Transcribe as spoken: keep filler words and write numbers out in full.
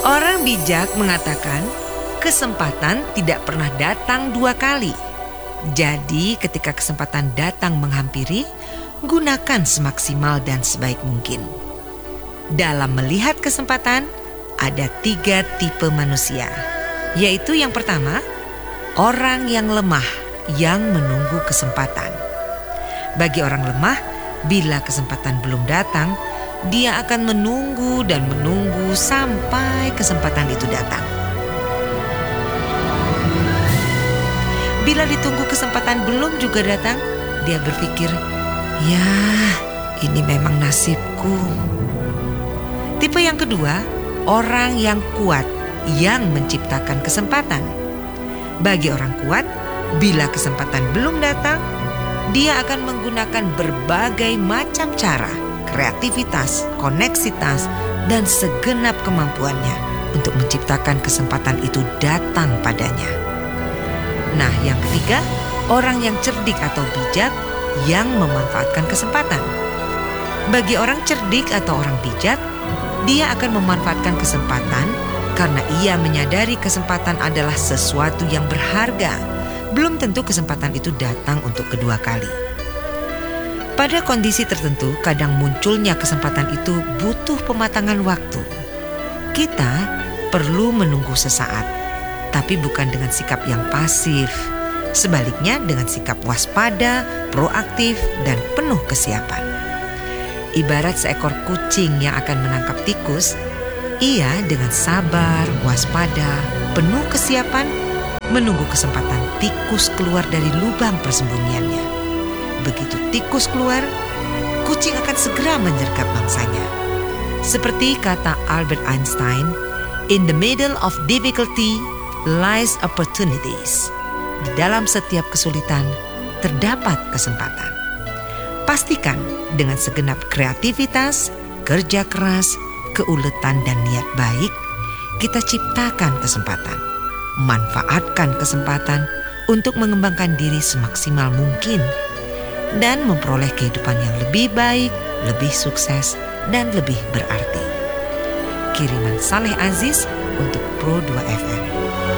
Orang bijak mengatakan kesempatan tidak pernah datang dua kali. Jadi ketika kesempatan datang menghampiri, gunakan semaksimal dan sebaik mungkin. Dalam melihat kesempatan, ada tiga tipe manusia, yaitu yang pertama, orang yang lemah yang menunggu kesempatan. Bagi orang lemah, bila kesempatan belum datang, dia akan menunggu dan menunggu sampai kesempatan itu datang. Bila ditunggu kesempatan belum juga datang, dia berpikir, ya ini memang nasibku. Tipe yang kedua, orang yang kuat yang menciptakan kesempatan. Bagi orang kuat, bila kesempatan belum datang, dia akan menggunakan berbagai macam cara, kreativitas, koneksitas, dan segenap kemampuannya untuk menciptakan kesempatan itu datang padanya. Nah, yang ketiga, orang yang cerdik atau bijak yang memanfaatkan kesempatan. Bagi orang cerdik atau orang bijak, dia akan memanfaatkan kesempatan karena ia menyadari kesempatan adalah sesuatu yang berharga. Belum tentu kesempatan itu datang untuk kedua kali. Pada kondisi tertentu, kadang munculnya kesempatan itu butuh pematangan waktu. Kita perlu menunggu sesaat, tapi bukan dengan sikap yang pasif. Sebaliknya dengan sikap waspada, proaktif, dan penuh kesiapan. Ibarat seekor kucing yang akan menangkap tikus, ia dengan sabar, waspada, penuh kesiapan, menunggu kesempatan tikus keluar dari lubang persembunyiannya. Begitu tikus keluar, kucing akan segera menyergap mangsanya. Seperti kata Albert Einstein, "In the middle of difficulty lies opportunities." Di dalam setiap kesulitan terdapat kesempatan. Pastikan dengan segenap kreativitas, kerja keras, keuletan dan niat baik, kita ciptakan kesempatan. Manfaatkan kesempatan untuk mengembangkan diri semaksimal mungkin dan memperoleh kehidupan yang lebih baik, lebih sukses, dan lebih berarti. Kiriman Saleh Aziz untuk Pro dua F M.